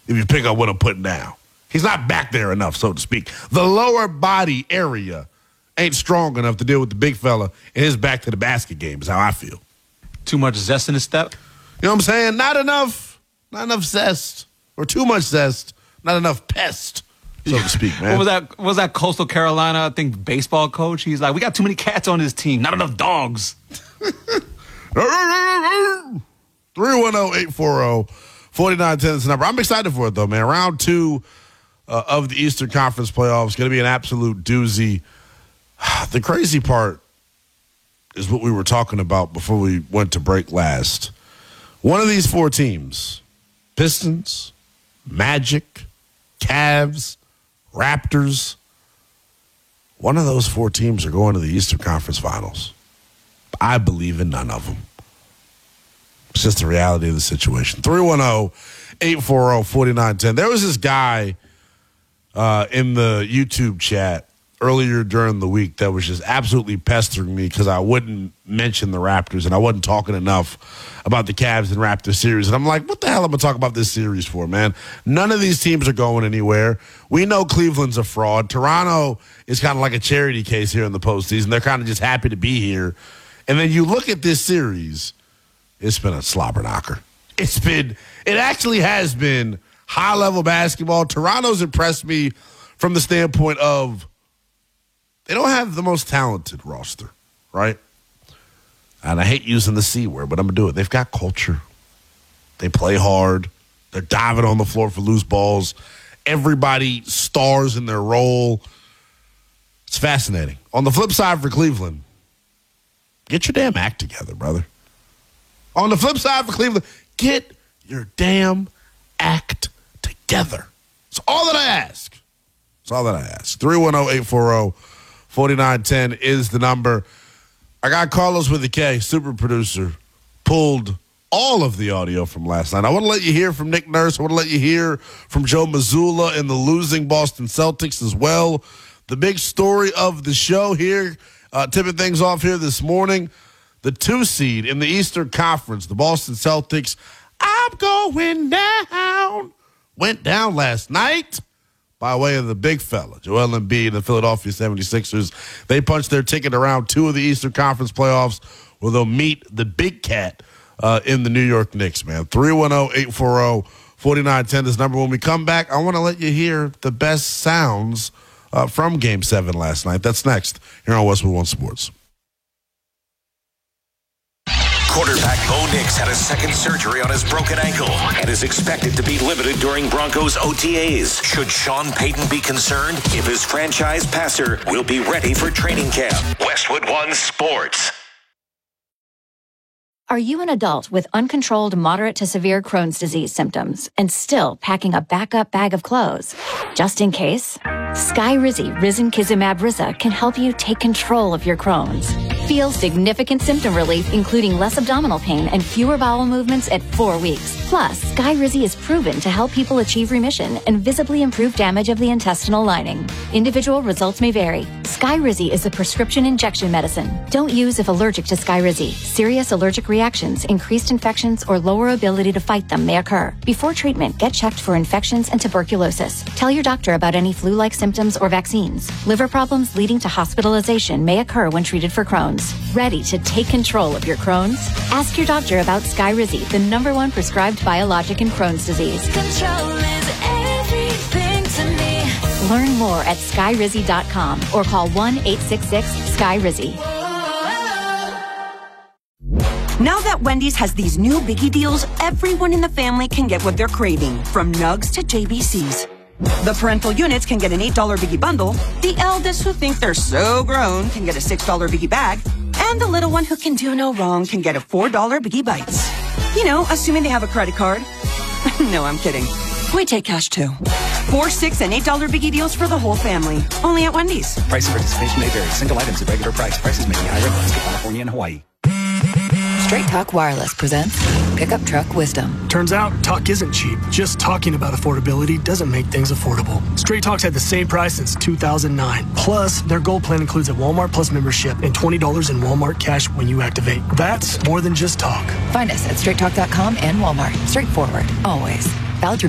if you pick up what I'm putting down. He's not back there enough, so to speak. The lower body area ain't strong enough to deal with the big fella in his back to the basket game is how I feel. Too much zest in his step? You know what I'm saying? Not enough zest. Or too much zest. Not enough pest, so to speak, man. What was that Coastal Carolina, I think, baseball coach? He's like, we got too many cats on this team. Not enough dogs. 310-840-4910 is the number. I'm excited for it, though, man. Round 2 of the Eastern Conference playoffs. Going to be an absolute doozy. The crazy part is what we were talking about before we went to break last. One of these 4 teams, Pistons, Magic, Cavs, Raptors, one of those 4 teams are going to the Eastern Conference Finals. I believe in none of them. It's just the reality of the situation. 310-840-4910. There was this guy in the YouTube chat earlier during the week that was just absolutely pestering me because I wouldn't mention the Raptors and I wasn't talking enough about the Cavs and Raptors series. And I'm like, what the hell am I talking about this series for, man? None of these teams are going anywhere. We know Cleveland's a fraud. Toronto is kind of like a charity case here in the postseason. They're kind of just happy to be here. And then you look at this series, it's been a slobber knocker. It actually has been high-level basketball. Toronto's impressed me from the standpoint of they don't have the most talented roster, right? And I hate using the C word, but I'm going to do it. They've got culture. They play hard. They're diving on the floor for loose balls. Everybody stars in their role. It's fascinating. On the flip side for Cleveland, get your damn act together, brother. On the flip side for Cleveland, get your damn act together. It's all that I ask. 310-840-4910 is the number. I got Carlos with a K, super producer, pulled all of the audio from last night. I want to let you hear from Nick Nurse. I want to let you hear from Joe Mazzulla and the losing Boston Celtics as well. The big story of the show here, tipping things off here this morning, the 2 seed in the Eastern Conference, the Boston Celtics, I'm going down, went down last night by way of the big fella, Joel Embiid and the Philadelphia 76ers. They punched their ticket to round 2 of the Eastern Conference playoffs where they'll meet the big cat in the New York Knicks, man. 310-840-4910 is the number. When we come back, I want to let you hear the best sounds from Game 7 last night. That's next here on Westwood One Sports. Quarterback Bo Nix had a second surgery on his broken ankle and is expected to be limited during Broncos OTAs. Should Sean Payton be concerned if his franchise passer will be ready for training camp? Westwood One Sports. Are you an adult with uncontrolled moderate to severe Crohn's disease symptoms and still packing a backup bag of clothes? Just in case, Skyrizi Risankizumab Risa can help you take control of your Crohn's. Feel significant symptom relief, including less abdominal pain and fewer bowel movements at 4 weeks. Plus, Skyrizi is proven to help people achieve remission and visibly improve damage of the intestinal lining. Individual results may vary. Skyrizi is a prescription injection medicine. Don't use if allergic to Skyrizi. Serious allergic reactions, increased infections, or lower ability to fight them may occur. Before treatment, get checked for infections and tuberculosis. Tell your doctor about any flu-like symptoms or vaccines. Liver problems leading to hospitalization may occur when treated for Crohn's. Ready to take control of your Crohn's? Ask your doctor about Skyrizi, the #1 prescribed biologic in Crohn's disease. Control is everything to me. Learn more at Skyrizi.com or call 1-866-SKYRIZI. Now that Wendy's has these new biggie deals, everyone in the family can get what they're craving, from Nugs to JBCs. The parental units can get an $8 biggie bundle, the eldest who think they're so grown can get a $6 biggie bag, and the little one who can do no wrong can get a $4 biggie bites. You know, assuming they have a credit card. No, I'm kidding. We take cash too. 4, $6, and $8 biggie deals for the whole family. Only at Wendy's. Price and participation may vary. Single items at regular price. Prices may be higher in Alaska, California, and Hawaii. Straight Talk Wireless presents Pickup Truck Wisdom. Turns out, talk isn't cheap. Just talking about affordability doesn't make things affordable. Straight Talk's had the same price since 2009. Plus, their Gold plan includes a Walmart Plus membership and $20 in Walmart cash when you activate. That's more than just talk. Find us at straighttalk.com and Walmart. Straightforward, always. Valid